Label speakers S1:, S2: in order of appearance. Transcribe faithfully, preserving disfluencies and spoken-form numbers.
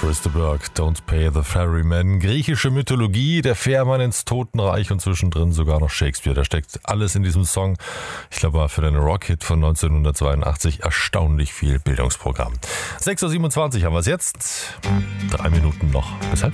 S1: Chris de Burgh, Don't Pay the Ferryman. Griechische Mythologie, der Fährmann ins Totenreich und zwischendrin sogar noch Shakespeare. Da steckt alles in diesem Song. Ich glaube, war für den Rockhit von neunzehnhundertzweiundachtzig erstaunlich viel Bildungsprogramm. sechs Uhr siebenundzwanzig haben wir es jetzt. Drei Minuten noch. Bis halb